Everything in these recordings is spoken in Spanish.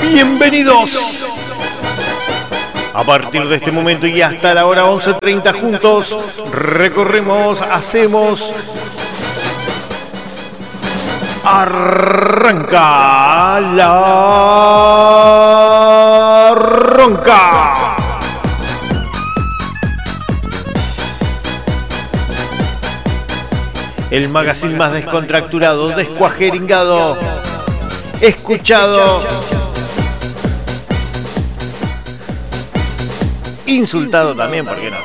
Bienvenidos. A partir de este momento y hasta la hora 11:30 juntos recorremos, hacemos... Arranca la ronca. El magazine más descontracturado, descuajeringado, escuchado, insultado también, ¿por qué no?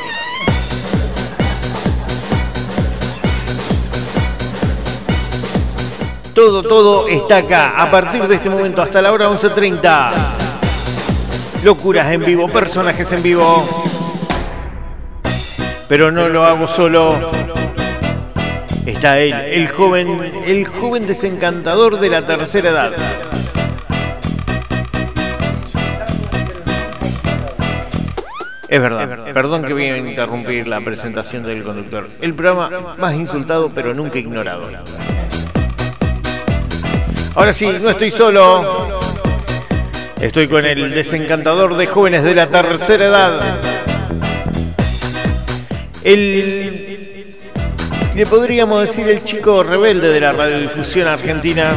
Todo está acá, a partir de este momento hasta la hora 11:30. Locuras en vivo, personajes en vivo. Pero no lo hago solo. Está él, el joven desencantador de la tercera edad. Es verdad, perdón que voy a interrumpir la presentación del conductor. El programa más insultado pero nunca ignorado. Ahora sí, no estoy solo. Estoy con el desencantador de jóvenes de la tercera edad. Le podríamos decir el chico rebelde de la radiodifusión argentina.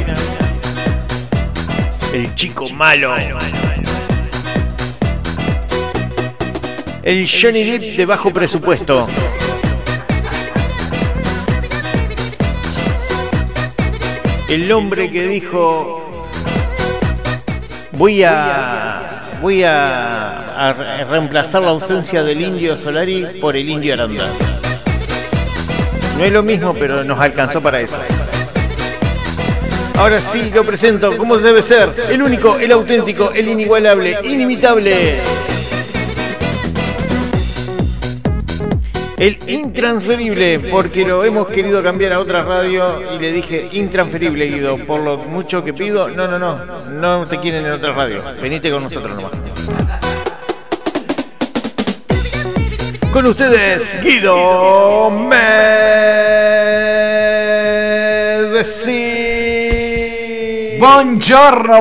El chico malo. El Johnny Depp de bajo presupuesto. El hombre que dijo: voy a reemplazar la ausencia del Indio Solari por el Indio Aranda. No es lo mismo, pero nos alcanzó para eso. Ahora sí lo presento como debe ser. El único, el auténtico, el inigualable, inimitable. El intransferible, porque lo hemos querido cambiar a otra radio y le dije intransferible, Guido, por lo mucho que pido. No te quieren en otra radio. Venite con nosotros nomás. Con ustedes, Guido Melvesi. Buongiorno.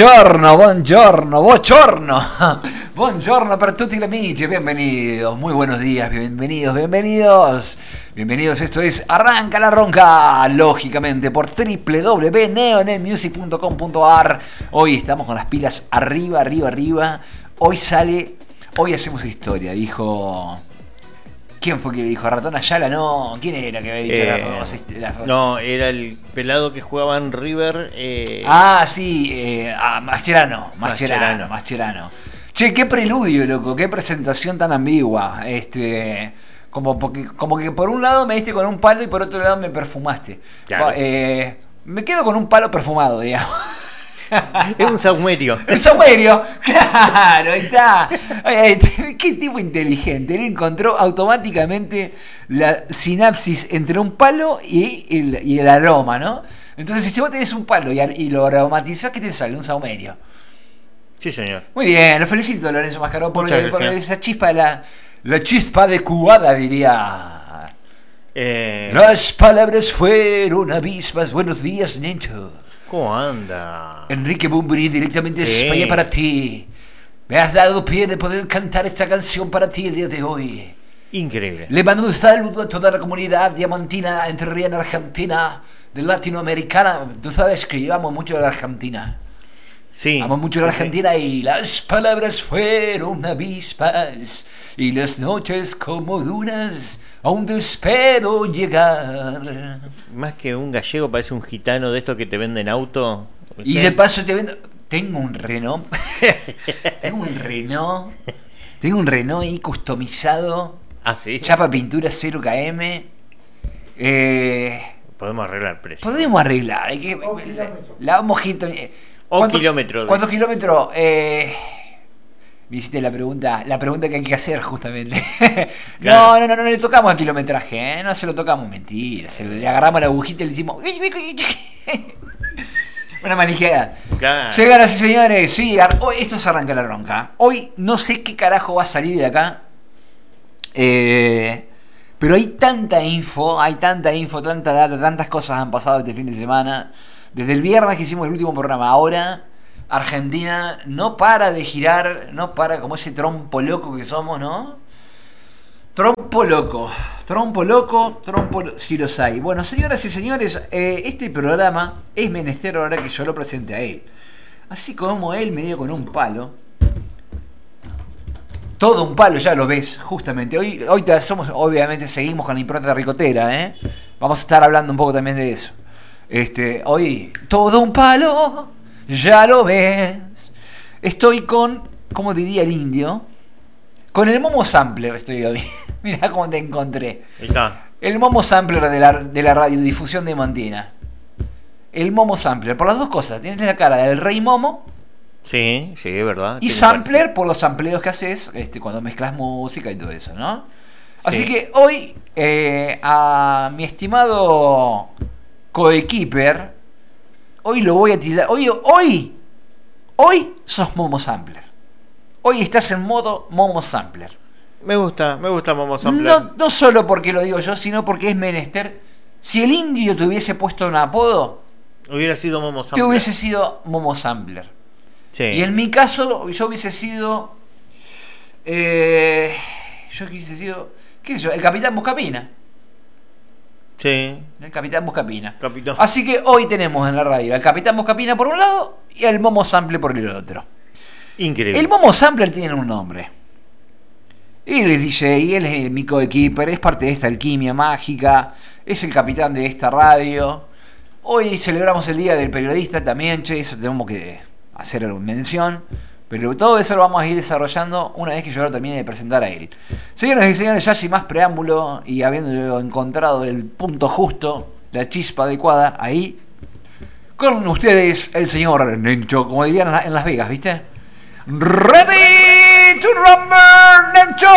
Buongiorno per tutti gli amici, bienvenidos, muy buenos días, bienvenidos. Esto es Arranca la Ronca, lógicamente por www.neonetmusic.com.ar. Hoy estamos con las pilas arriba. Hoy hacemos historia, dijo... ¿Quién fue que dijo? ¿Ratón Ayala? No, ¿quién era que había dicho No, era el pelado que jugaba en River. Mascherano. Che, qué preludio, loco, qué presentación tan ambigua. Como que por un lado me diste con un palo y por otro lado me perfumaste. Claro. Me quedo con un palo perfumado, digamos. Es un saumerio. El saumerio, claro, ahí está. Qué tipo inteligente. Él encontró automáticamente la sinapsis entre un palo y el aroma, ¿no? Entonces, si vos tenés un palo y lo aromatizás, ¿qué te sale? Un saumerio. Sí, señor. Muy bien, lo felicito, Lorenzo Mascaró, por esa chispa, la chispa de cubada, diría. Las palabras fueron abismas. Buenos días, Nencho. ¿Cómo anda? Enrique Bunbury, directamente de España para ti. Me has dado pie de poder cantar esta canción para ti el día de hoy. Increíble. Le mando un saludo a toda la comunidad diamantina, entrerriana, argentina, de latinoamericana. Tú sabes que yo amo mucho a la Argentina. Sí. Amo mucho a la Argentina y las palabras fueron avispas y las noches como dunas, aún te espero llegar. Más que un gallego parece un gitano de estos que te venden auto. Y de paso te vendo... Tengo un Renault ahí customizado. Ah, sí. Chapa pintura 0 km. Podemos arreglar el precio. Podemos arreglar. Hay que... La mojito... kilómetros. ¿Cuántos kilómetros? Me hiciste la pregunta que hay que hacer justamente. Claro. No le tocamos a kilometraje, no se lo tocamos, mentira. Le agarramos la agujita y le hicimos una manijeada. Claro. Señoras y señores, sí, hoy esto es Arranca la Ronca. Hoy no sé qué carajo va a salir de acá. Pero hay tanta info, tanta data, tantas cosas han pasado este fin de semana. Desde el viernes que hicimos el último programa, ahora Argentina no para de girar, no para como ese trompo loco que somos, ¿no? Trompo loco, si los hay. Bueno, señoras y señores, este programa es menester ahora que yo lo presente a él. Así como él me dio con un palo. Todo un palo, ya lo ves, justamente. Hoy obviamente seguimos con la impronta ricotera, ¿eh? Vamos a estar hablando un poco también de eso. Hoy, todo un palo, ya lo ves. Estoy con, ¿cómo diría el indio? Con el Momo Sampler estoy hoy. Mirá cómo te encontré. Ahí está. El Momo Sampler de la radiodifusión de Montina. El Momo Sampler, por las dos cosas. Tienes la cara del Rey Momo. Sí, es verdad. Y Sampler por los sampleos que haces cuando mezclas música y todo eso, ¿no? Sí. Así que hoy, a mi estimado coequiper, hoy lo voy a tirar. Hoy sos Momo Sampler. Hoy estás en modo Momo Sampler. Me gusta Momo Sampler. No solo porque lo digo yo, sino porque es menester. Si el indio te hubiese puesto un apodo, hubiera sido Momo Sampler. Te hubiese sido Momo Sampler. Sí. Y en mi caso, yo hubiese sido. ¿Qué sé yo? El Capitán Buscapina. Sí. El Capitán Buscapina. Capitán. Así que hoy tenemos en la radio al Capitán Buscapina por un lado y al Momo Sampler por el otro. Increíble. El Momo Sampler tiene un nombre. Él es DJ, él es mi coequiper, es parte de esta alquimia mágica, es el capitán de esta radio. Hoy celebramos el Día del Periodista también, eso tenemos que hacer mención. Pero todo eso lo vamos a ir desarrollando una vez que yo lo termine de presentar a él. Señoras y señores, ya sin más preámbulo y habiendo encontrado el punto justo, la chispa adecuada, ahí, con ustedes el señor Nencho, como dirían en Las Vegas, ¿viste? Ready to rumble, Nencho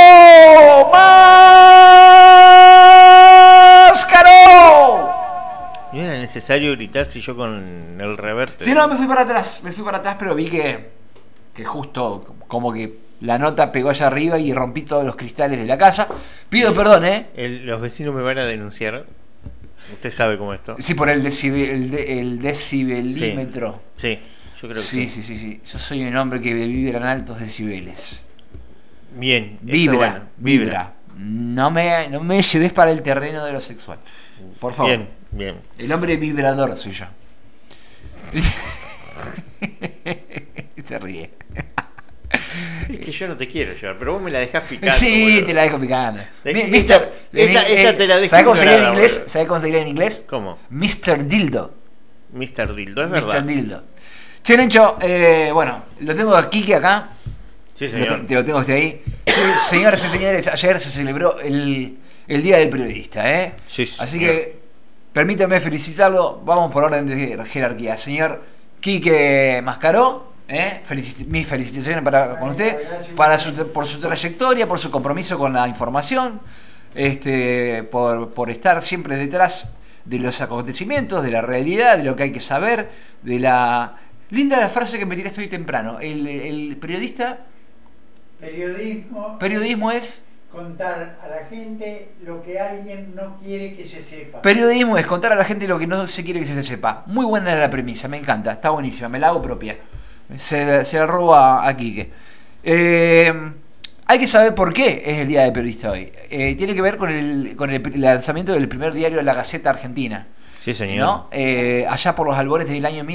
Mascaró. ¿No era necesario gritar si yo con el reverte? Sí, no, me fui para atrás, pero vi que justo como que la nota pegó allá arriba y rompí todos los cristales de la casa. Pido perdón, los vecinos me van a denunciar. Usted sabe cómo es esto. Sí, por el decibelímetro. Sí, yo creo que sí. Sí. Yo soy un hombre que vibra en altos decibeles. Bien. Vibra. No me lleves para el terreno de lo sexual. Por favor. Bien. El hombre vibrador soy yo. Se ríe. Es que yo no te quiero llevar, pero vos me la dejás picando. Sí, boludo. te la dejo picando. Esta te la dejo. ¿Sabes cómo se diría en inglés? ¿Sabes cómo se diría en inglés? ¿Cómo? Mr. Dildo. Mr. Dildo, es verdad. Mr. Dildo. Che, Nencho, bueno, lo tengo a Quique acá. Sí, señor. Te lo tengo usted ahí. Sí, señoras y señores, ayer se celebró el Día del Periodista, ¿eh? Sí, así que permítame felicitarlo. Vamos por orden de jerarquía. Señor Quique Mascaró, mis felicitaciones con usted por su trayectoria, por su compromiso con la información, por estar siempre detrás de los acontecimientos, de la realidad, de lo que hay que saber, de la linda la frase que me tiraste hoy temprano. El periodista. Periodismo es contar a la gente lo que alguien no quiere que se sepa. Periodismo es contar a la gente lo que no se quiere que se sepa. Muy buena la premisa, me encanta, está buenísima, me la hago propia. Se la robo a Quique. Hay que saber por qué es el Día del Periodista hoy. Tiene que ver con el lanzamiento del primer diario de la Gaceta Argentina. Sí, señor. ¿No? Allá por los albores del año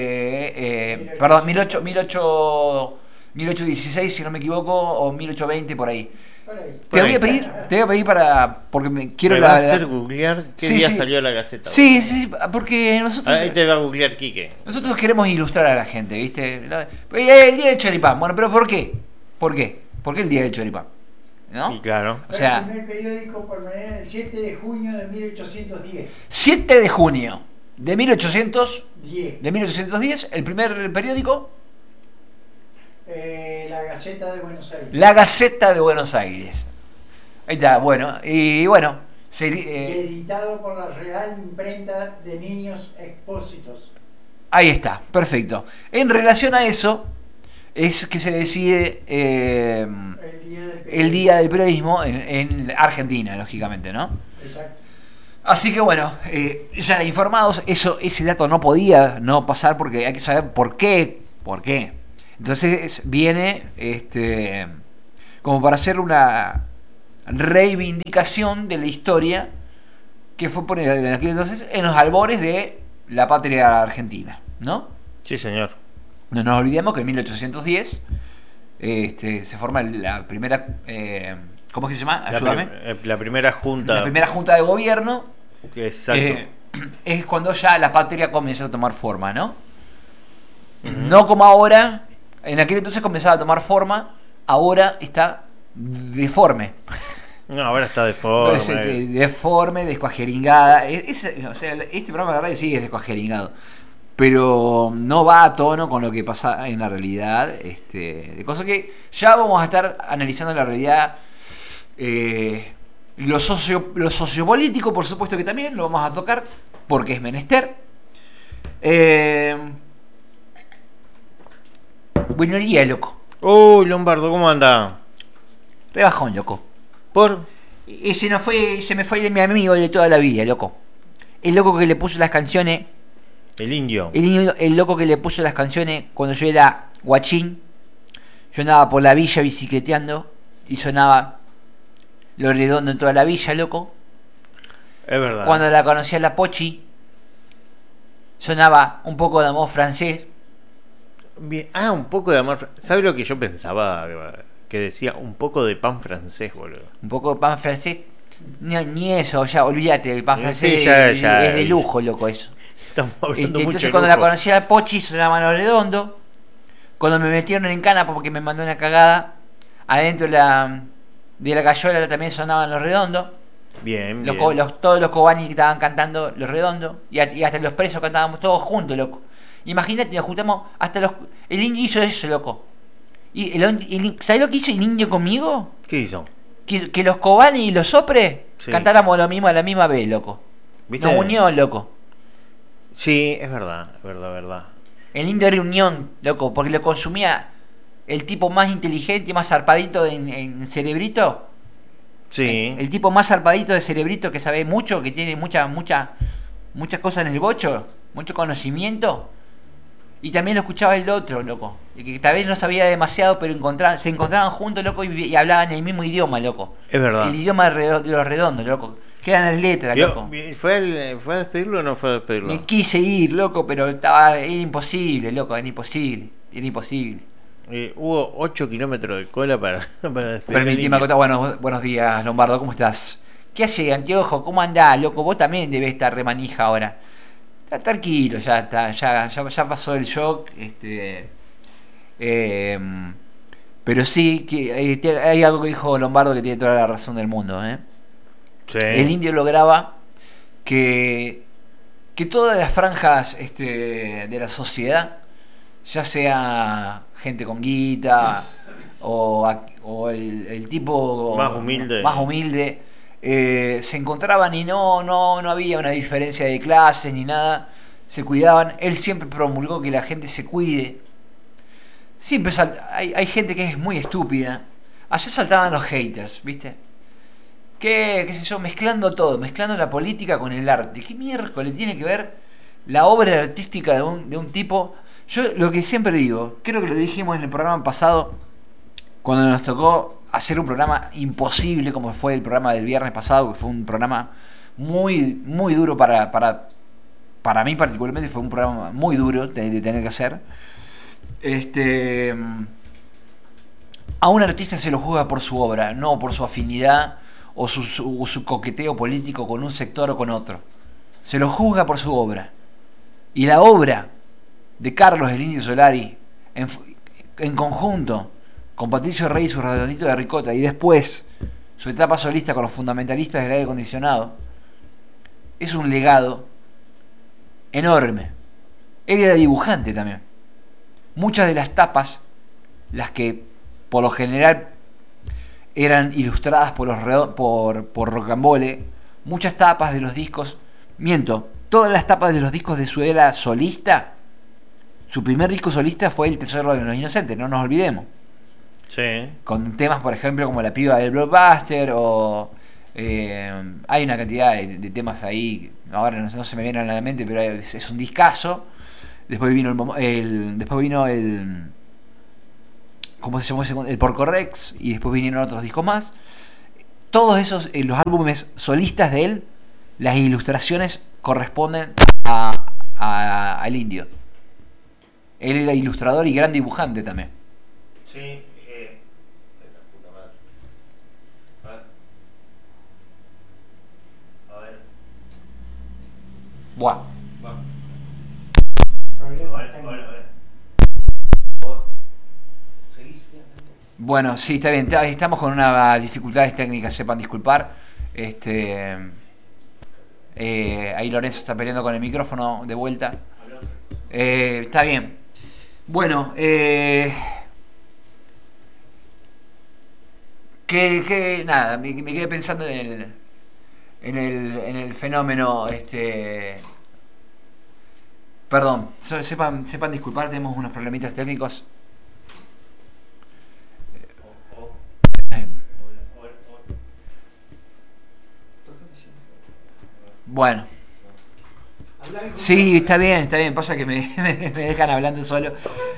1816, si no me equivoco, o 1820, por ahí. Te voy a pedir porque quiero ¿Me va a hacer googlear qué día salió la Gaceta? Sí, porque nosotros... Ahí te va a googlear Quique. Nosotros queremos ilustrar a la gente, ¿viste? El día del choripán. Bueno, pero ¿por qué? ¿Por qué el día del choripán? ¿No? Sí, claro. O sea, el primer periódico por manera el 7 de junio de 1810. 7 de junio de 1810, el primer periódico... La Gaceta de Buenos Aires. La Gaceta de Buenos Aires. Ahí está, bueno. Y bueno. Editado por la Real Imprenta de Niños Expósitos. Ahí está, perfecto. En relación a eso, es que se decide el Día del Periodismo en Argentina, lógicamente, ¿no? Exacto. Así que bueno, ya informados, ese dato no podía no pasar porque hay que saber por qué ¿Por qué? Entonces viene como para hacer una reivindicación de la historia que fue por en aquel entonces en los albores de la patria argentina, ¿no? Sí, señor. No nos olvidemos que en 1810 se forma la primera... ¿cómo es que se llama? Ayúdame. La primera junta. La primera junta de gobierno. Exacto. Es cuando ya la patria comienza a tomar forma, ¿no? No como ahora. En aquel entonces comenzaba a tomar forma. Ahora está deforme. No, ahora está deforme. Deforme, descuajeringada. O sea, este programa de radio sí es descuajeringado. Pero no va a tono con lo que pasa en la realidad. De cosas que ya vamos a estar analizando la realidad. Lo sociopolítico, por supuesto que también lo vamos a tocar, porque es menester. Buenos días, loco. Uy, Lombardo, ¿cómo anda? Rebajón, loco. ¿Por? Se me fue mi amigo de toda la vida, loco. El loco que le puso las canciones. El indio. El loco que le puso las canciones cuando yo era guachín. Yo andaba por la villa bicicleteando y sonaba Los Redondos en toda la villa, loco. Es verdad. Cuando la conocía la Pochi, sonaba un poco de amor francés. Bien. Ah, un poco de amor. ¿Sabes lo que yo pensaba? Que decía un poco de pan francés, boludo. Un poco de pan francés. Ni eso, ya olvídate, el pan francés Sí, ya, es de lujo, loco, eso. Estamos hablando mucho Entonces de cuando lujo. la conocía la Pochi, sonaba Los Redondos. Cuando me metieron en cana porque me mandó una cagada, adentro de la cayola también sonaban Los Redondos. Bien, Todos los cobanis que estaban cantando Los Redondos. Y hasta los presos cantábamos todos juntos, loco. Imagínate, nos juntamos hasta el indio hizo eso, loco. Y ¿sabés lo que hizo el indio conmigo? ¿Qué hizo? Que los cobanis y los sopres cantáramos lo mismo a la misma vez, loco. ¿Viste? Nos unió, loco. Sí, es verdad. El indio era unión, loco, porque lo consumía el tipo más inteligente, más zarpadito en Cerebrito. Sí. El tipo más zarpadito de Cerebrito que sabe mucho, que tiene muchas cosas en el bocho, mucho conocimiento. Y también lo escuchaba el otro, loco. Que tal vez no sabía demasiado, pero se encontraban juntos, loco, y hablaban el mismo idioma, loco. Es verdad. El idioma de los redondos, loco. Quedan las letras, loco. ¿Fue a despedirlo o no fue a despedirlo? Me quise ir, loco, pero era imposible, loco, era imposible. Hubo 8 kilómetros de cola para despedir. Permitime acotar, buenos días, Lombardo, ¿cómo estás? ¿Qué haces, anteojo? ¿Cómo andás, loco? Vos también debes estar remanija ahora. Está tranquilo, ya pasó el shock, pero sí, que hay algo que dijo Lombardo que tiene toda la razón del mundo, ¿eh? Sí. El indio lograba que todas las franjas de la sociedad, ya sea gente con guita o el tipo más humilde, se encontraban y no había una diferencia de clases ni nada, se cuidaban. Él siempre promulgó que la gente se cuide. Siempre hay gente que es muy estúpida. Allá saltaban los haters, ¿viste? Qué sé yo, mezclando todo, mezclando la política con el arte. ¿Qué miércoles tiene que ver la obra artística de un tipo? Yo lo que siempre digo, creo que lo dijimos en el programa pasado, cuando nos tocó hacer un programa imposible como fue el programa del viernes pasado, que fue un programa muy, muy duro para mí particularmente, fue un programa muy duro de tener que hacer. A un artista se lo juzga por su obra, no por su afinidad o su coqueteo político con un sector o con otro. Se lo juzga por su obra. Y la obra de Carlos el Indio Solari, en conjunto con Patricio Rey y su Redondito de Ricota, y después su etapa solista con los fundamentalistas del aire acondicionado, es un legado enorme. Él era dibujante también. Muchas de las tapas, las que por lo general eran ilustradas por Rocambole, muchas tapas de los discos, todas las tapas de los discos de su era solista, su primer disco solista fue El Tesoro de los Inocentes, no nos olvidemos. Sí. Con temas, por ejemplo, como La Piba del Blockbuster o... hay una cantidad de temas ahí, ahora no se me vienen a la mente, pero es un discazo. Después vino después vino el ¿cómo se llamó ese? El Porco-Rex, y después vinieron otros discos más. Todos esos, los álbumes solistas de él, las ilustraciones corresponden al Indio. Él era ilustrador y gran dibujante también. Sí, esta puta madre. A ver. Buah. Problemas técnicos. Bueno, sí, está bien. Estamos con unas dificultades técnicas, sepan disculpar. Ahí Lorenzo está peleando con el micrófono de vuelta. Está bien. Bueno, nada, me quedé pensando en el fenómeno. Perdón, sepan disculpar, tenemos unos problemitas técnicos. Bueno. Sí, está bien. Pasa que me dejan hablando solo.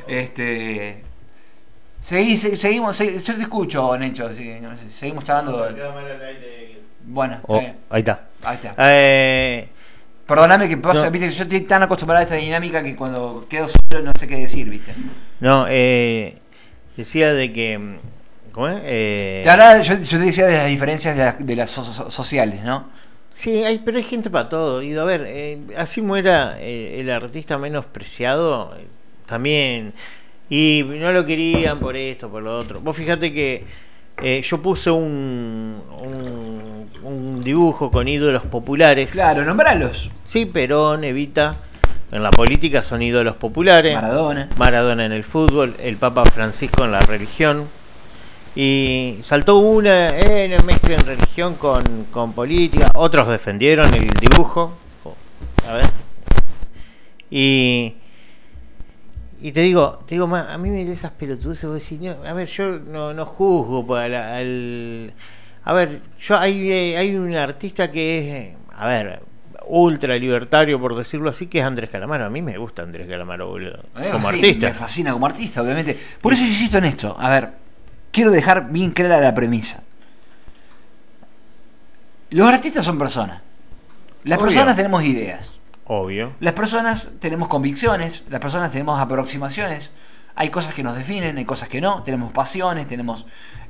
Seguimos. Yo te escucho, Necho. Seguimos charlando. Bueno, está bien. Ahí está. Ahí está. Perdóname que pasa, No. viste, yo estoy tan acostumbrado a esta dinámica que cuando quedo solo no sé qué decir, viste. No, decía de que. ¿Cómo es? Ahora yo te decía de las diferencias de las sociales, ¿no? Sí, pero hay gente para todo. Y a ver, así muera el artista menospreciado, también. Y no lo querían por esto, por lo otro. Vos fíjate que yo puse un dibujo con ídolos populares. Claro, nombralos. Sí, Perón, Evita. En la política son ídolos populares. Maradona En el fútbol. El Papa Francisco en la religión. Y saltó una, no mezclen religión con política. Otros defendieron el dibujo. A ver. Y te digo, a mí me da esas pelotudeces. Vos decís, no, a ver, yo no juzgo a ver, hay un artista que es, a ver, ultra libertario, por decirlo así, que es Andrés Calamaro. A mí me gusta Andrés Calamaro, boludo. Como sí, artista. Me fascina como artista, obviamente. Por eso insisto en esto. A ver, quiero dejar bien clara la premisa. Los artistas son personas. Las Obvio. personas tenemos ideas. Obvio. Las personas tenemos convicciones. Las personas tenemos aproximaciones. Hay cosas que nos definen, hay cosas que no. Tenemos pasiones, tenemos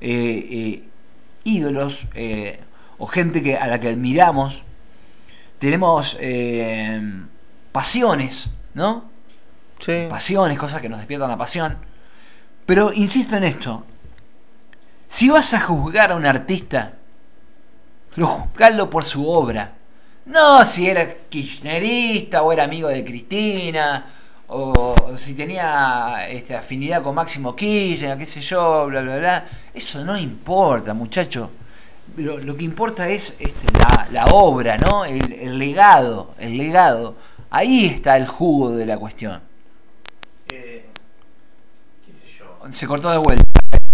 ídolos o gente a la que admiramos. Tenemos pasiones, ¿no? Sí. Pasiones, cosas que nos despiertan la pasión. Pero insisto en esto. Si vas a juzgar a un artista, juzgalo por su obra. No si era kirchnerista o era amigo de Cristina, o si tenía afinidad con Máximo Kirchner, qué sé yo, bla, bla, bla. Eso no importa, muchacho. Lo que importa es la obra, ¿no? El legado. Ahí está el jugo de la cuestión. ¿Qué sé yo? Se cortó de vuelta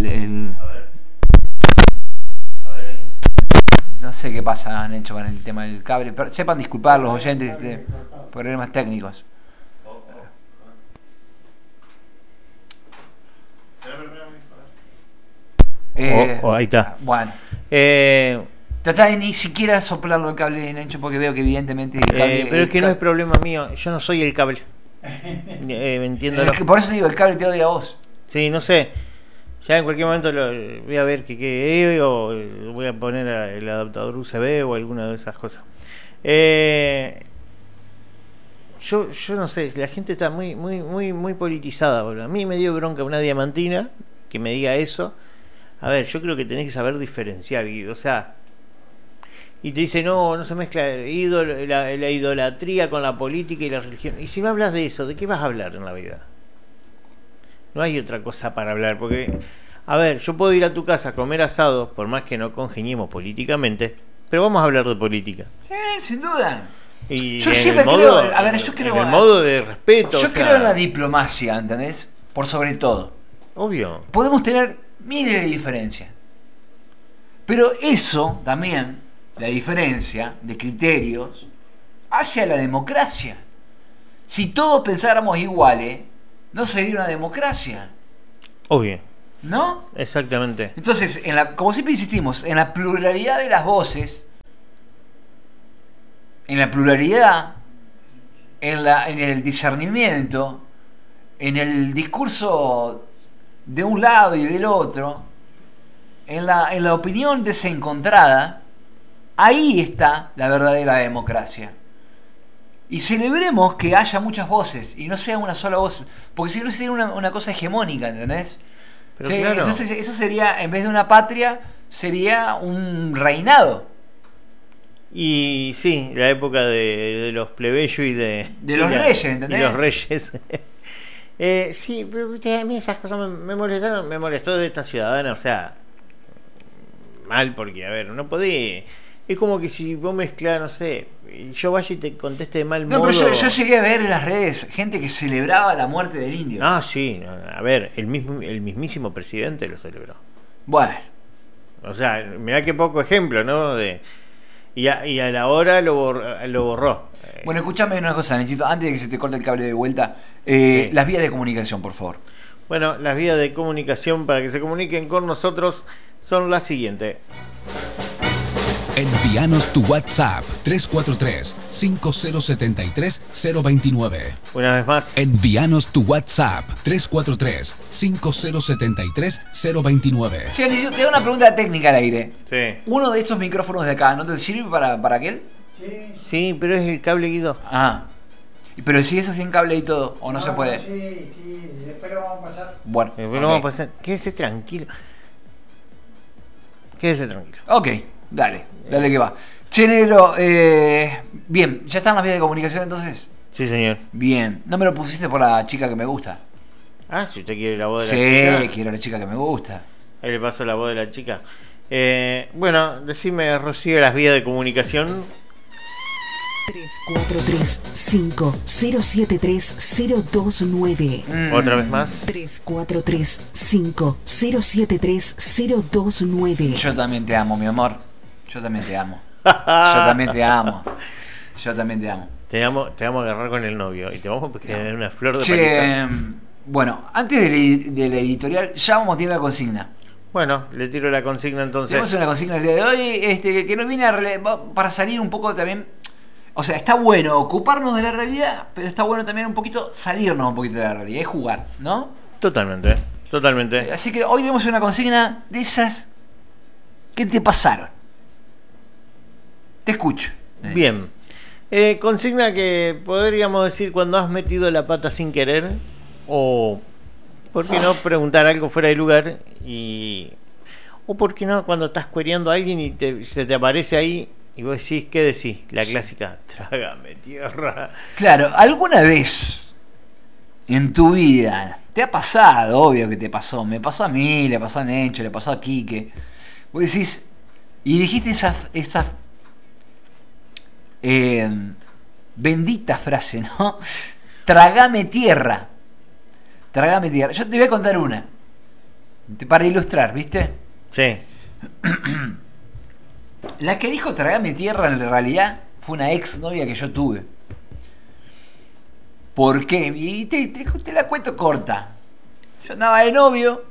A ver ahí. No sé qué pasa, han hecho con el tema del cable. Pero sepan disculpar los oyentes de problemas técnicos. Ahí está. Bueno. Tratá de ni siquiera soplarlo el cable de Nencho porque veo que evidentemente el cable... Pero es que no es problema mío. Yo no soy el cable. Entiendo. Por eso digo, el cable te odia a vos. Sí, no sé. Ya en cualquier momento voy a ver qué o voy a poner el adaptador USB o alguna de esas cosas. Yo no sé, la gente está muy politizada, boludo. A mí me dio bronca una diamantina que me diga eso. A ver, yo creo que tenés que saber diferenciar, Guido. O sea, y te dice, no se mezcla la idolatría con la política y la religión. Y si me hablas de eso, ¿de qué vas a hablar en la vida? No hay otra cosa para hablar, porque, a ver, yo puedo ir a tu casa a comer asado, por más que no congeniemos políticamente, pero vamos a hablar de política. Sí, sin duda. Y Yo en siempre el modo, creo, a ver, yo creo... en el modo de respeto. Yo o sea, creo en la diplomacia, ¿entendés? Por sobre todo. Obvio. Podemos tener miles de diferencias. Pero eso también, la diferencia de criterios, hacia la democracia. Si todos pensáramos iguales, no sería una democracia, Obvio, ¿no? exactamente. Entonces, como siempre insistimos, en la pluralidad de las voces, en la pluralidad, en el discernimiento, en el discurso de un lado y del otro, en la opinión desencontrada, ahí está la verdadera democracia. Y celebremos que haya muchas voces y no sea una sola voz, porque si no sería una cosa hegemónica, ¿entendés? Pero Sí, claro. entonces eso sería, en vez de una patria, sería un reinado. Y sí, la época de los plebeyos y De los reyes, ¿entendés? Y los reyes. Sí, pero viste, a mí esas cosas me molestaron, me molestó de esta ciudadana, o sea, mal, porque, a ver, no podés. Es como que si vos mezclás, no sé, y yo vaya y te conteste de mal No, modo. pero yo llegué a ver en las redes gente que celebraba la muerte del indio. Ah, sí, no, a ver, el mismísimo presidente lo celebró. Bueno, O sea, mirá qué poco ejemplo, ¿no? Y a la hora lo borró. bueno, escúchame una cosa, Necesito, antes de que se te corte el cable de vuelta, Sí. las vías de comunicación, por favor. Bueno, las vías de comunicación para que se comuniquen con nosotros son las siguientes. Envíanos tu WhatsApp 343-5073-029. Una vez más. Envíanos tu WhatsApp 343-5073-029. Che, Necesito, te hago una pregunta técnica al aire. Sí. Uno de estos micrófonos de acá, ¿no te sirve para aquel? Sí. Sí, pero es el cable Guido. Ah, pero si eso sin cable y todo, o no se puede. Sí, después lo vamos a pasar. Bueno, Pero ok. vamos a pasar. Quédese tranquilo. Quédese tranquilo. Ok, dale que va. Che, negro, bien, ¿ya están las vías de comunicación entonces? Sí, señor. Bien, no me lo pusiste por la chica que me gusta. Ah, si usted quiere la voz de Sí, la chica. quiero la chica que me gusta. Ahí le paso la voz de la chica. Bueno, decime, Rocío, las vías de comunicación. 343-5073-029. Otra vez más. 343-5073-029. Yo también te amo, mi amor. Yo también te amo. Yo también te amo. Yo también te amo. Te vamos a agarrar con el novio y te vamos a tener una flor de Che, paliza. bueno, antes de la editorial, ya vamos a tener la consigna. Bueno, le tiro la consigna entonces. Tenemos una consigna el día de hoy, que nos viene para salir un poco también. O sea, está bueno ocuparnos de la realidad, pero está bueno también un poquito salirnos un poquito de la realidad, es jugar, ¿no? Totalmente, totalmente. Así que hoy tenemos una consigna de esas que te pasaron. Te escucho. Bien. Consigna que podríamos decir cuando has metido la pata sin querer, o por qué no preguntar algo fuera de lugar, o por qué no cuando estás cuereando a alguien y se te aparece ahí y vos decís, ¿qué decís? La clásica, trágame tierra. Claro, ¿alguna vez en tu vida te ha pasado? Obvio que te pasó. Me pasó a mí, le pasó a Necho, le pasó a Quique. Vos decís, y dijiste esa bendita frase, ¿no? Trágame tierra. Trágame tierra. Yo te voy a contar una. Para ilustrar, ¿viste? Sí. La que dijo trágame tierra en realidad fue una ex novia que yo tuve. ¿Por qué? Y te la cuento corta. Yo andaba de novio.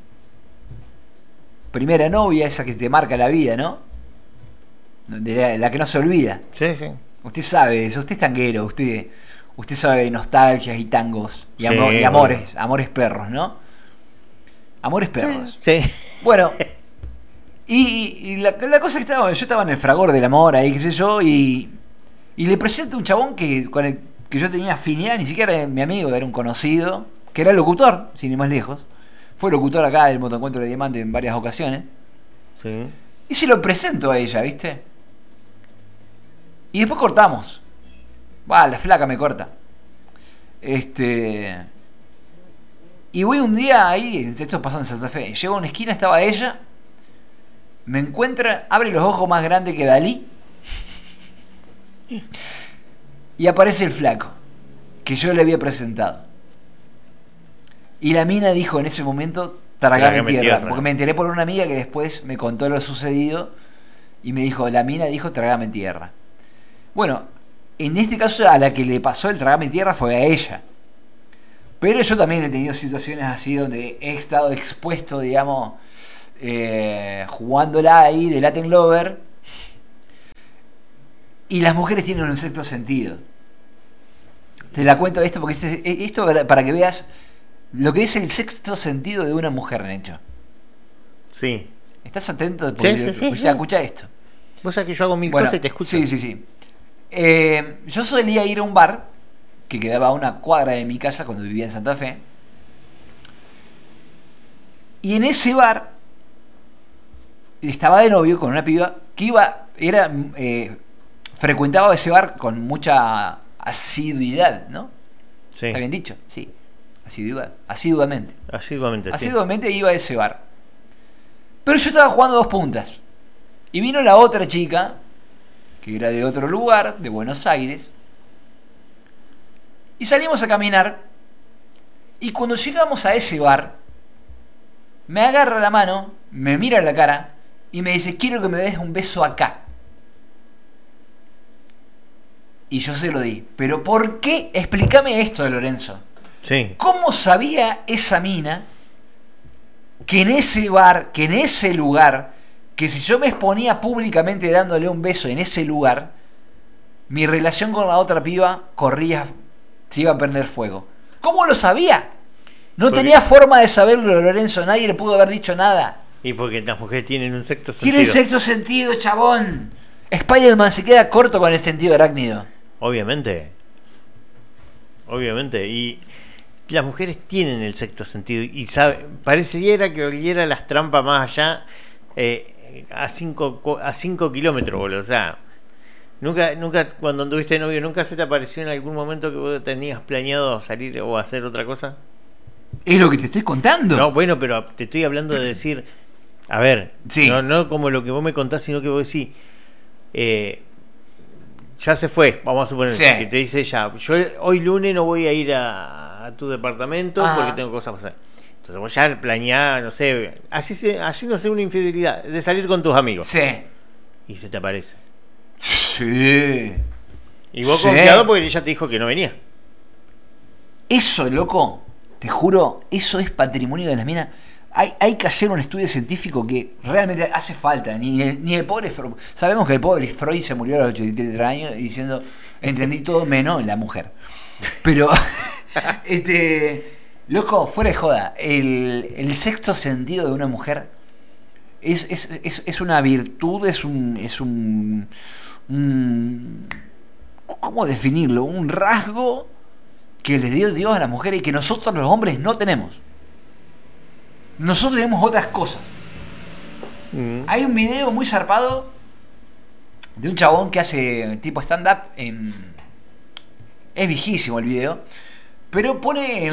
Primera novia, esa que te marca la vida, ¿no? La que no se olvida. Sí, sí. Usted sabe eso, usted es tanguero, usted sabe de nostalgias y tangos y, Sí, y amores, amores perros, ¿no? Amores perros. Sí. Bueno, y la cosa que yo estaba en el fragor del amor ahí, qué sé yo, y le presento a un chabón con el que yo tenía afinidad, ni siquiera era mi amigo, era un conocido, que era locutor, sin ir más lejos. Fue locutor acá del Motoencuentro de Diamante en varias ocasiones. Sí. Y se lo presento a ella, ¿viste? Y después cortamos. Va, la flaca me corta. Y voy un día ahí, esto pasó en Santa Fe. Llego a una esquina, estaba ella. Me encuentra, abre los ojos más grandes que Dalí. Y aparece el flaco, que yo le había presentado. Y la mina dijo en ese momento, trágame tierra. Porque me enteré por una amiga que después me contó lo sucedido. Y me dijo, la mina dijo, trágame tierra. Bueno, En este caso, a la que le pasó el tragame tierra fue a ella. Pero yo también he tenido situaciones así donde he estado expuesto, digamos, jugándola ahí de Latin Lover. Y las mujeres tienen un sexto sentido. Te la cuento esto porque esto para que veas lo que es el sexto sentido de una mujer, Necho. Sí. ¿Estás atento? Sí. Escucha esto. Vos sabés que yo hago mil Bueno, cosas y te escucho. Sí. Yo solía ir a un bar que quedaba a una cuadra de mi casa cuando vivía en Santa Fe. Y en ese bar estaba de novio con una piba que frecuentaba ese bar con mucha asiduidad, ¿no? Sí. ¿Está bien dicho? Sí. Asiduamente. Asiduamente, sí. Asiduamente iba a ese bar. Pero yo estaba jugando dos puntas. Y vino la otra chica, que era de otro lugar, de Buenos Aires. Y salimos a caminar. Y cuando llegamos a ese bar, me agarra la mano, me mira en la cara y me dice: quiero que me des un beso acá. Y yo se lo di. ¿Pero por qué? Explícame esto, Lorenzo. Sí. ¿Cómo sabía esa mina que en ese bar, que en ese lugar, que si yo me exponía públicamente dándole un beso en ese lugar, mi relación con la otra piba se iba a prender fuego? ¿Cómo lo sabía? No tenía forma de saberlo, Lorenzo. Nadie le pudo haber dicho nada. Y porque las mujeres tienen un sexto sentido. Tienen sexto sentido, chabón. Spider-Man se queda corto con el sentido arácnido. Obviamente. Y las mujeres tienen el sexto sentido. Y pareciera que oliera las trampas más allá, a 5 kilómetros, boludo. O sea, nunca cuando anduviste de novio, ¿nunca se te apareció en algún momento que vos tenías planeado salir o hacer otra cosa? Es lo que te estoy contando. No, bueno, pero te estoy hablando de decir, a ver, sí. no como lo que vos me contás, sino que vos decís, ya se fue, vamos a suponer, sí. Que te dice ya, yo hoy lunes no voy a ir a tu departamento. Ajá. Porque tengo cosas para hacer. Entonces vos ya planeás, no sé, así no sé, una infidelidad, de salir con tus amigos. Sí. Y se te aparece. Sí. Y vos confiado porque ella te dijo que no venía. Eso, loco, te juro, eso es patrimonio de las minas. Hay que hacer un estudio científico que realmente hace falta. Ni el pobre Freud. Sabemos que el pobre Freud se murió a los 83 años diciendo: entendí todo menos la mujer. Pero, loco, fuera de joda, el sexto sentido de una mujer es una virtud, es un ¿cómo definirlo? Un rasgo que les dio Dios a las mujeres y que nosotros los hombres no tenemos. Nosotros tenemos otras cosas. Hay un video muy zarpado de un chabón que hace tipo stand-up. Es viejísimo el video, pero pone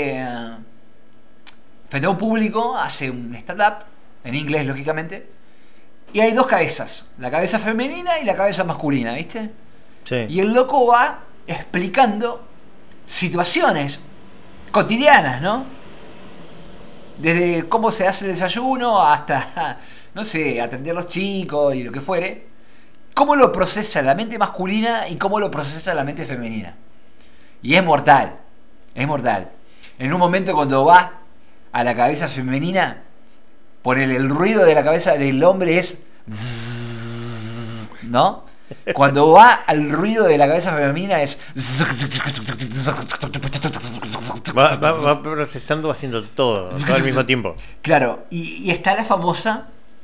frente a un público, hace un stand-up en inglés, lógicamente, y hay dos cabezas, la cabeza femenina y la cabeza masculina, ¿viste? Sí. Y el loco va explicando situaciones cotidianas, ¿no? Desde cómo se hace el desayuno hasta, no sé, atender a los chicos y lo que fuere. Cómo lo procesa la mente masculina y cómo lo procesa la mente femenina. Y es mortal. Es mortal. En un momento cuando va a la cabeza femenina, el ruido de la cabeza del hombre es zzz, ¿no? Cuando va al ruido de la cabeza femenina es va procesando, haciendo todo al mismo tiempo. Claro, y está la famosa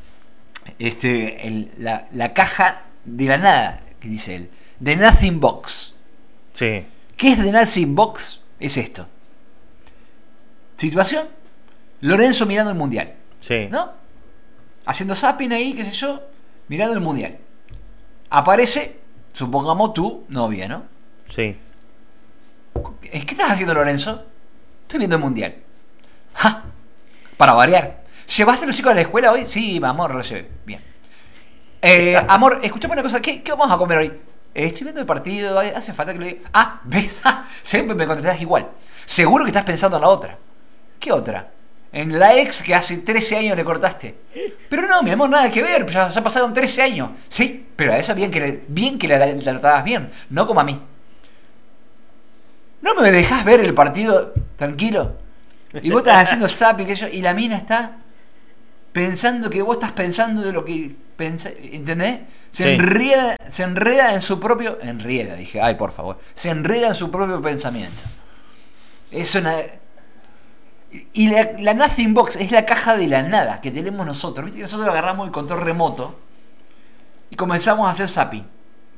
la caja de la nada, que dice él, The Nothing Box. Sí. ¿Qué es The Nothing Box? Es esto. Situación: Lorenzo mirando el mundial. Sí. ¿No? Haciendo zapping ahí, qué sé yo, mirando el mundial. Aparece, supongamos, tu novia, ¿no? Sí. ¿Qué estás haciendo, Lorenzo? Estoy viendo el mundial. ¡Ja! Para variar. ¿Llevaste a los chicos a la escuela hoy? Sí, amor, lo llevé. Bien. Amor, escuchame una cosa. ¿Qué vamos a comer hoy? Estoy viendo el partido. Hace falta que lo diga. Ah, ¿ves? Siempre me contestás igual. Seguro que estás pensando en la otra. ¿Qué otra? En la ex que hace 13 años le cortaste. Pero no, mi amor, nada que ver, ya pasaron 13 años. Sí, pero a esa bien que la tratabas bien, no como a mí. ¿No me dejás ver el partido tranquilo? Y vos estás haciendo zapping y la mina está pensando que vos estás pensando de lo que pensás, ¿entendés? Se enreda en su propio... dije, ay, por favor. Se enreda en su propio pensamiento. Es una... Y la Nothing Box es la caja de la nada que tenemos nosotros. ¿Viste? Nosotros agarramos el control remoto y comenzamos a hacer zapping.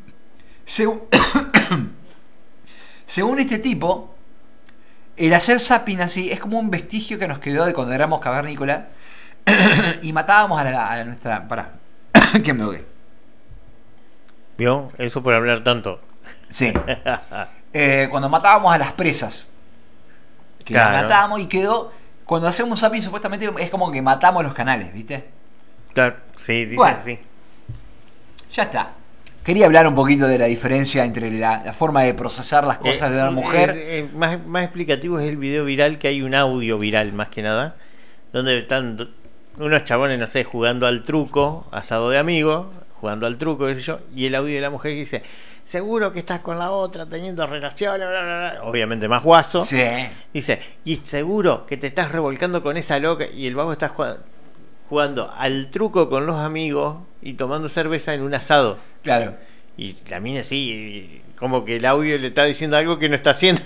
Según este tipo, el hacer zapping así es como un vestigio que nos quedó de cuando éramos cavernícolas y matábamos a nuestra... Pará, que me voy. ¿Vio? Eso por hablar tanto. Sí. Cuando matábamos a las presas. Que claro. Las matábamos y quedó... Cuando hacemos zapping supuestamente es como que matamos los canales, ¿viste? Claro, sí, bueno, sí. Ya está. Quería hablar un poquito de la diferencia entre la forma de procesar las cosas de una mujer. Más explicativo es el video viral, que hay un audio viral más que nada, donde están unos chabones, no sé, jugando al truco, asado de amigos, jugando al truco, qué sé yo, y el audio de la mujer que dice, seguro que estás con la otra, teniendo relaciones, bla, bla, bla. Obviamente más guaso. Sí. Dice, y seguro que te estás revolcando con esa loca, y el vago está jugando al truco con los amigos y tomando cerveza en un asado. Claro. Y la mina sí, como que el audio le está diciendo algo que no está haciendo.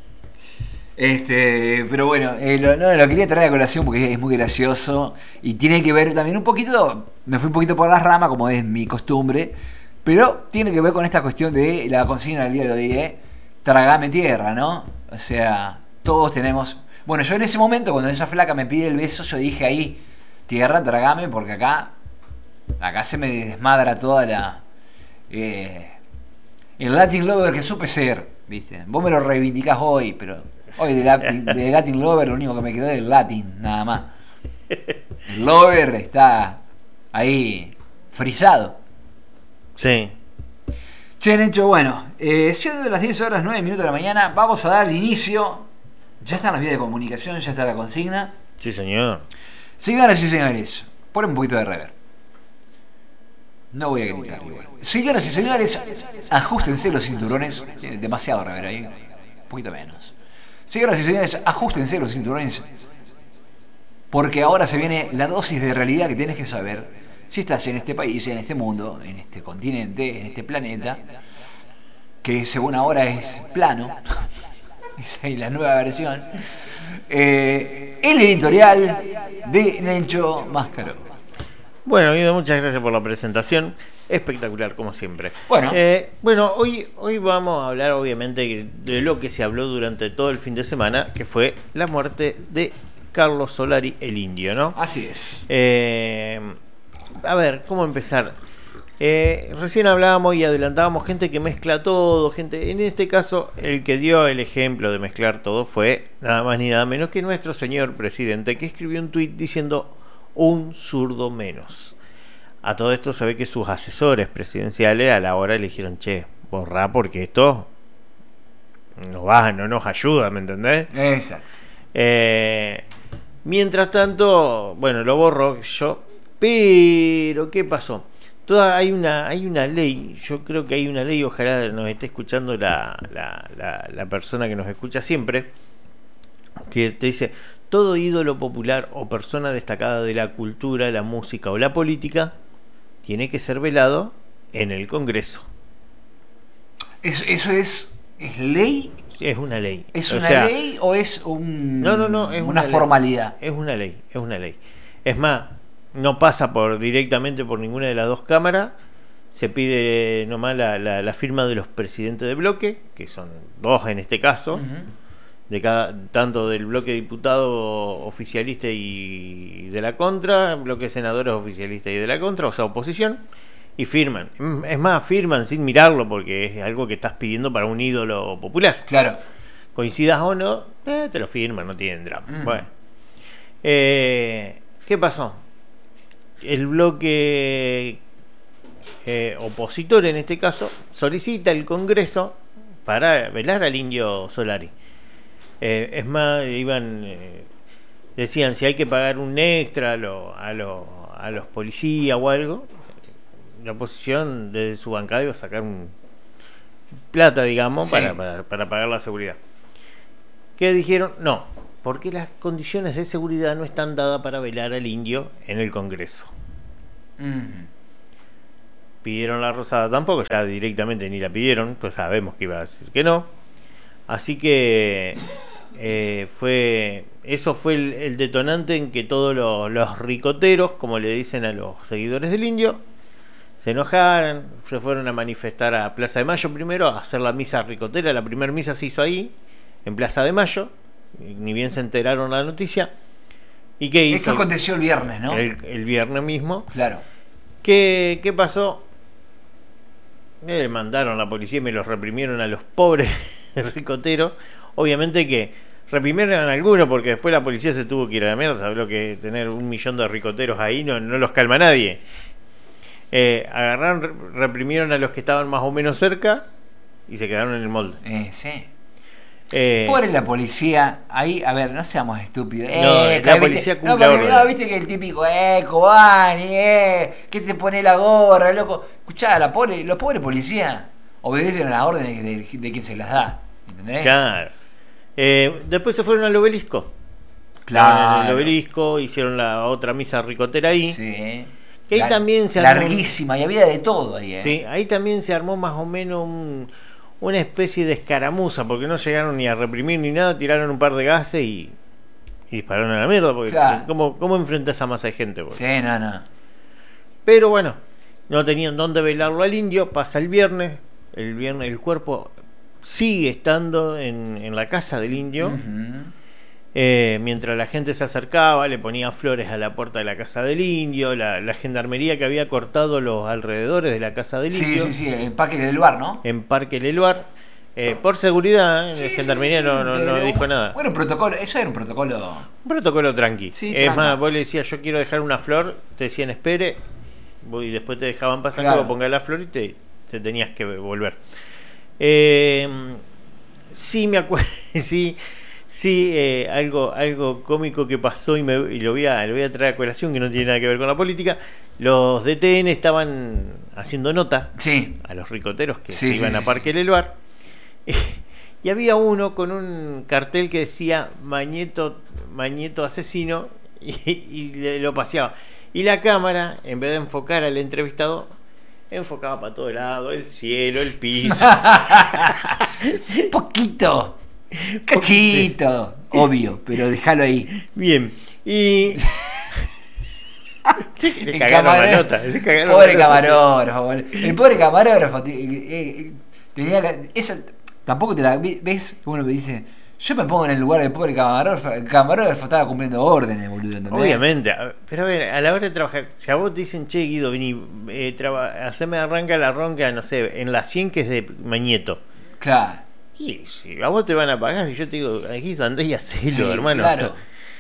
Pero bueno, lo quería traer a colación porque es muy gracioso y tiene que ver también un poquito, me fui un poquito por las ramas como es mi costumbre, pero tiene que ver con esta cuestión de la consigna del día de hoy, tragame tierra, ¿no? O sea, todos tenemos... Bueno, yo en ese momento, cuando esa flaca me pide el beso, yo dije ahí, tierra, tragame, porque acá se me desmadra toda la... el Latin Lover que supe ser, ¿viste? Vos me lo reivindicás hoy, pero hoy de Latin Lover lo único que me quedó es el Latin, nada más. El Lover está ahí frisado. Sí. Che, Necho, bueno, siendo las 10 horas 9 minutos de la mañana, vamos a dar inicio. Ya están las vías de comunicación, ya está la consigna. Sí, señor. Señoras y señores, ponen un poquito de reverb. No voy a gritar igual. Señoras y señores, ajustense los cinturones. Tiene demasiado reverb ahí. Un poquito menos. Señoras y señores, ajustense los cinturones. Porque ahora se viene la dosis de realidad que tienes que saber si estás en este país, en este mundo, en este continente, en este planeta, que según ahora es plano. Esa es la nueva versión. El editorial de Nencho Máscaro. Bueno, Guido, muchas gracias por la presentación. Espectacular, como siempre. Bueno, hoy vamos a hablar, obviamente, de lo que se habló durante todo el fin de semana, que fue la muerte de Carlos Solari, el indio, ¿no? Así es. A ver, ¿cómo empezar? Recién hablábamos y adelantábamos gente que mezcla todo, gente. En este caso, el que dio el ejemplo de mezclar todo fue nada más ni nada menos que nuestro señor presidente, que escribió un tuit diciendo un zurdo menos. A todo esto se ve que sus asesores presidenciales a la hora le dijeron, che, borrá porque esto no nos ayuda, ¿me entendés? Exacto. Mientras tanto, bueno, lo borro yo, pero ¿qué pasó? Hay una ley, yo creo que hay una ley, ojalá nos esté escuchando la persona que nos escucha siempre, que te dice, todo ídolo popular o persona destacada de la cultura, la música o la política tiene que ser velado en el Congreso. ¿Eso es ley? Es una ley. ¿Es una ley o es no, es una formalidad? Es una ley. Es más, no pasa directamente por ninguna de las dos cámaras. Se pide nomás la firma de los presidentes de bloque, que son dos en este caso, tanto del bloque diputado oficialista y de la contra, bloque senadores oficialista y de la contra, o sea, oposición, y firman. Es más, firman sin mirarlo porque es algo que estás pidiendo para un ídolo popular. Claro. Coincidas o no, te lo firman, no tienen drama. Bueno, ¿qué pasó? El bloque opositor, en este caso, solicita al Congreso para velar al indio Solari. Es más, decían si hay que pagar un extra a a los policías o algo, la oposición desde su bancada iba a sacar plata, digamos, Sí. para pagar la seguridad. ¿Qué dijeron? No, porque las condiciones de seguridad no están dadas para velar al indio en el Congreso. Pidieron la rosada, tampoco ya directamente ni la pidieron, pues sabemos que iba a decir que no. Así que eso fue el detonante en que todos los ricoteros, como le dicen a los seguidores del indio, se enojaron, se fueron a manifestar a Plaza de Mayo primero, a hacer la misa ricotera. La primera misa se hizo ahí, en Plaza de Mayo, ni bien se enteraron la noticia. ¿Y qué hizo? Esto aconteció el viernes, ¿no? El viernes mismo. Claro. ¿Qué pasó? Me mandaron a la policía y me los reprimieron a los pobres ricoteros. Obviamente que reprimieron a algunos porque después la policía se tuvo que ir a la mierda. Sabés lo que tener 1 millón de ricoteros ahí no los calma nadie. Agarraron, reprimieron a los que estaban más o menos cerca y se quedaron en el molde. Sí. Pobre la policía, ahí, a ver, no seamos estúpidos. La policía cumple órdenes. No, viste que el típico, Cobani, que te pone la gorra, loco. Escuchá, los pobres policías obedecen a las órdenes de quien se las da, ¿entendés? Claro. Después se fueron al obelisco. Claro. En el obelisco hicieron la otra misa ricotera ahí. Sí. Que ahí también se armó. Larguísima, y había de todo ahí, Sí, ahí también se armó más o menos una especie de escaramuza, porque no llegaron ni a reprimir ni nada, tiraron un par de gases y dispararon a la mierda, porque claro. ¿cómo enfrentas a masa de gente? Porque? Sí, no. Pero bueno, no tenían dónde velarlo al indio, pasa el viernes el cuerpo sigue estando en la casa del indio. Mientras la gente se acercaba, le ponía flores a la puerta de la casa del indio, la gendarmería que había cortado los alrededores de la casa del indio. Sí, en Parque del Luar, ¿no? En Parque Leluar. Por seguridad, la gendarmería no dijo nada. Bueno, protocolo, eso era un protocolo. Un protocolo tranqui. Sí, es más, vos le decías, yo quiero dejar una flor, te decían espere, y después te dejaban pasar, que vos pongas la flor y te tenías que volver. Sí, me acuerdo, sí, algo cómico que pasó y lo voy a traer a colación, que no tiene nada que ver con la política. Los DTN estaban haciendo nota a los ricoteros que iban a Parque Leluar. Y había uno con un cartel que decía Mañeto asesino y lo paseaba. Y la cámara, en vez de enfocar al entrevistado, enfocaba para todo lado, el cielo, el piso. Poquito. Cachito. Obvio, pero déjalo ahí. Bien. Y... le cagaron la nota. Pobre camarógrafo. El pobre camarógrafo tenía que... Tampoco te la... ¿Ves? Uno me dice... Yo me pongo en el lugar del pobre camarógrafo. El camarógrafo estaba cumpliendo órdenes, boludo, ¿entendés? Obviamente. Pero a ver, a la hora de trabajar, si a vos te dicen, che, Guido, vení, haceme arranca la ronca, no sé, en la 100 que es de Mañeto. Claro. Y si a vos te van a pagar, y yo te digo, Guido, andá y hacelo, hermano. Claro.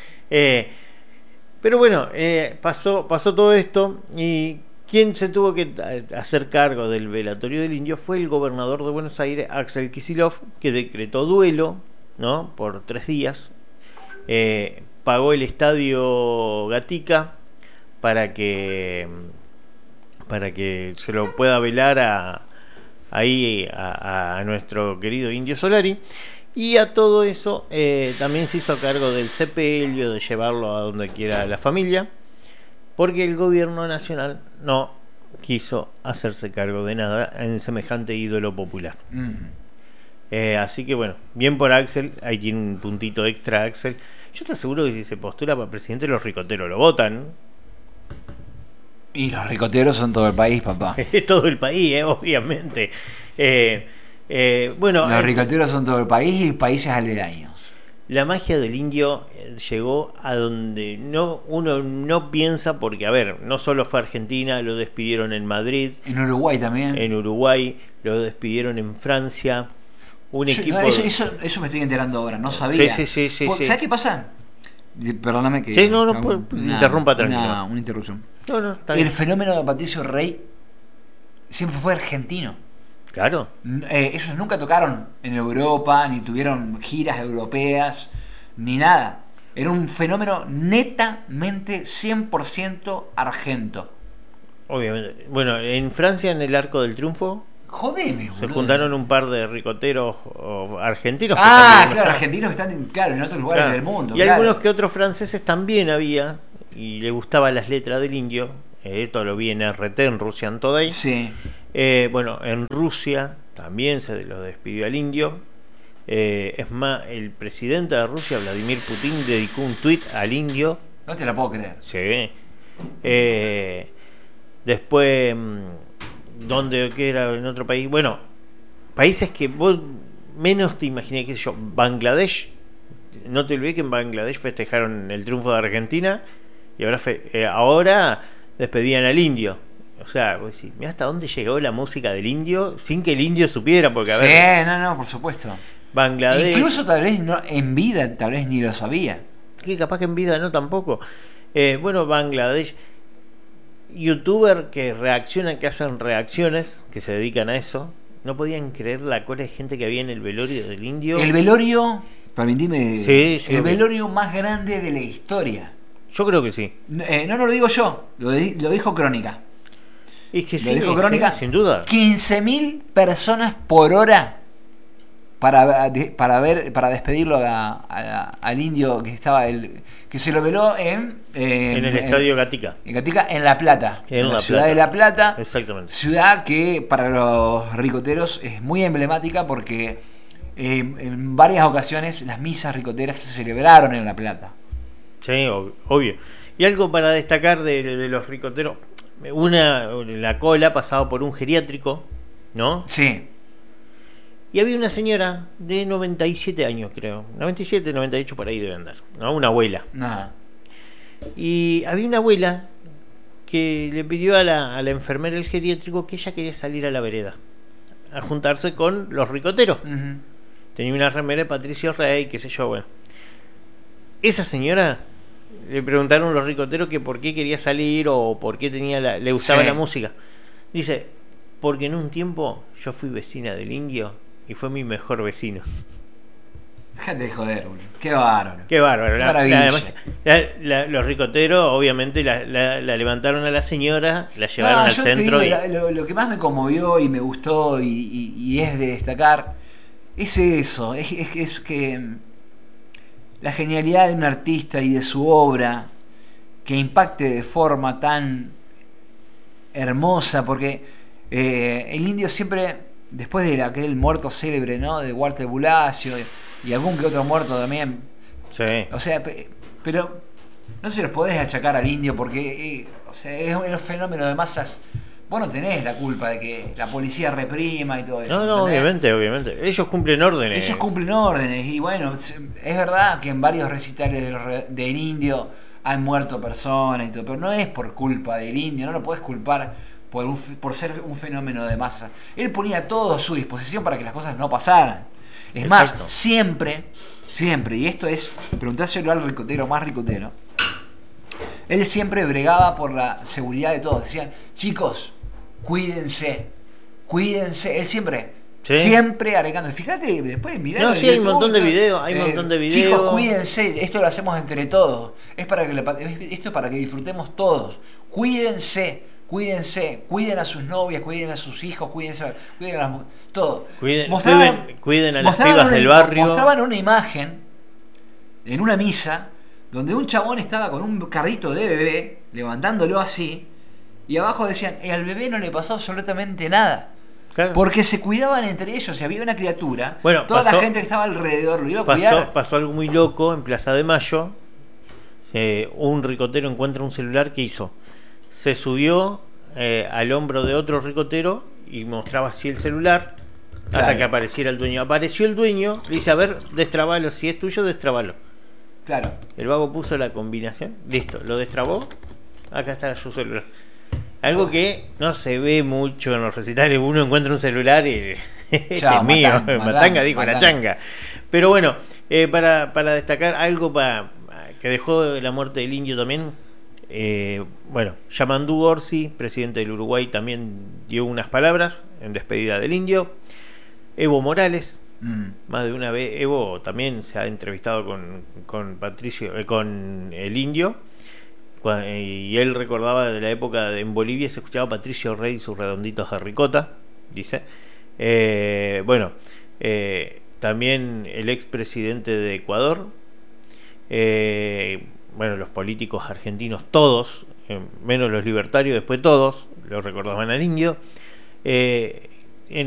Pero bueno, pasó todo esto y quien se tuvo que hacer cargo del velatorio del indio fue el gobernador de Buenos Aires, Axel Kicillof, que decretó duelo, ¿no? Por 3 días. Pagó el estadio Gatica para que se lo pueda velar a nuestro querido Indio Solari. Y a todo eso también se hizo cargo del sepelio, de llevarlo a donde quiera la familia, porque el gobierno nacional no quiso hacerse cargo de nada en semejante ídolo popular. Así que bueno, bien por Axel, ahí tiene un puntito extra Axel. Yo te aseguro que si se postula para presidente, los ricoteros lo votan. Y los ricoteros son todo el país, papá. Es todo el país, obviamente. Bueno, los ricoteros son todo el país y países aledaños. La magia del indio llegó a donde uno no piensa, porque a ver, no solo fue Argentina, lo despidieron en Madrid, en Uruguay también. En Uruguay, lo despidieron en Francia. Eso me estoy enterando ahora, no sabía. Sí. ¿Sabes qué pasa? Perdóname que... Sí, no, interrumpa tranquilo. Una interrupción. No, está bien. El fenómeno de Patricio Rey siempre fue argentino. Claro. Ellos nunca tocaron en Europa, ni tuvieron giras europeas, ni nada. Era un fenómeno netamente 100% argento. Obviamente. Bueno, en Francia, en el Arco del Triunfo, Jodeme, se boludo. juntaron un par de ricoteros argentinos. que Ah, también, claro, ¿no? argentinos que están en otros lugares Claro. del mundo. Y claro. algunos que otros franceses también había, y le gustaban las letras del indio. Esto lo vi en RT, en Russian Today. Sí. Bueno, en Rusia también se lo despidió al indio. Es más, el presidente de Rusia, Vladimir Putin, dedicó un tuit al indio. No te la puedo creer. Sí. Después, ¿dónde que era en otro país? Bueno, países que vos menos te imaginé, qué sé yo, Bangladesh. No te olvides que en Bangladesh festejaron el triunfo de Argentina y ahora despedían al indio. O sea, vos decís, mirá hasta dónde llegó la música del indio sin que el indio supiera, porque a Sí, ver, no, por supuesto. Bangladesh, Incluso tal vez en vida, tal vez ni lo sabía. que capaz que en vida no tampoco. Bueno, Bangladesh, youtuber que reaccionan, que hacen reacciones, que se dedican a eso, no podían creer la cola de gente que había en el velorio del indio. El velorio, permitime, Sí, el obvio. velorio más grande de la historia. Yo creo que sí. No lo digo yo, lo dijo Crónica. Es que Lo sí, dijo es Crónica. que, sin duda. 15.000 personas por hora para despedirlo al indio que se lo veló en el estadio Gatica. en Gatica, en La Plata, En la La ciudad Plata. de La Plata. Exactamente. Ciudad que para los ricoteros es muy emblemática porque en varias ocasiones las misas ricoteras se celebraron en La Plata. Sí, obvio. Y algo para destacar de los ricoteros. La cola pasaba por un geriátrico, ¿no? Sí, Y había una señora de 97 años, creo. 97, 98 por ahí debe andar, ¿no? Una abuela. nada. Y había una abuela que le pidió a la enfermera del geriátrico que ella quería salir a la vereda a juntarse con los ricoteros. Ujú. Tenía una remera de Patricio Rey, qué sé yo, bueno. Esa señora, le preguntaron los ricoteros que por qué quería salir o por qué le gustaba Sí. la música. Dice, porque en un tiempo yo fui vecina del indio y fue mi mejor vecino. Déjate de joder, boludo. Qué bárbaro. Qué bárbaro. Qué maravilla. Además, los ricoteros obviamente la levantaron a la señora, la llevaron al yo te centro digo, y... lo que más me conmovió y me gustó y es de destacar es eso, es que la genialidad de un artista y de su obra que impacte de forma tan hermosa, porque el indio siempre, después de aquel muerto célebre, ¿no? De Walter Bulacio y algún que otro muerto también, Sí. o sea, pero no se los podés achacar al indio porque o sea, es un fenómeno de masas. Vos no tenés la culpa de que la policía reprima y todo eso. No, ¿entendés? obviamente. Ellos cumplen órdenes. Ellos cumplen órdenes y bueno, es verdad que en varios recitales del indio han muerto personas y todo, pero no es por culpa del indio, no lo podés culpar por ser un fenómeno de masa. Él ponía todo a su disposición para que las cosas no pasaran. Es Exacto. más, siempre, y esto es, preguntáselo al ricotero más ricotero, él siempre bregaba por la seguridad de todos. Decían, chicos, cuídense, él siempre agregando. Fíjate, después mirá. No, sí, hay un montón de videos, hay un montón de videos. Chicos, cuídense, esto lo hacemos entre todos. Esto es para que disfrutemos todos. Cuídense, cuiden a sus novias, cuiden a sus hijos, cuiden a las todo. Cuiden a las pibas del barrio. Mostraban una imagen en una misa donde un chabón estaba con un carrito de bebé levantándolo así y abajo decían, al bebé no le pasó absolutamente nada. Claro. Porque se cuidaban entre ellos, si había una criatura, Bueno, toda pasó- la gente que estaba alrededor lo iba a cuidar. Pasó algo muy loco en Plaza de Mayo. Un ricotero encuentra un celular que hizo. Se subió al hombro de otro ricotero y mostraba así el celular hasta Claro. que apareciera el dueño. Apareció el dueño, le dice, a ver, destrabalo, si es tuyo, destrabalo. Claro. El vago puso la combinación, listo, lo destrabó, acá está su celular. Algo que no se ve mucho en los recitales, uno encuentra un celular y este Chao, es mío, matanga, matanga dijo la matanga. changa. Pero bueno, para destacar algo que dejó la muerte del indio también, bueno, Yamandú Orsi, presidente del Uruguay, también dio unas palabras en despedida del indio. Evo Morales, Más de una vez. Evo también se ha entrevistado con Patricio, con el Indio, y él recordaba de la época en Bolivia se escuchaba Patricio Rey y sus redonditos de ricota, dice. Bueno, también el expresidente de Ecuador, bueno, los políticos argentinos todos, menos los libertarios, después todos lo recordaban al Indio.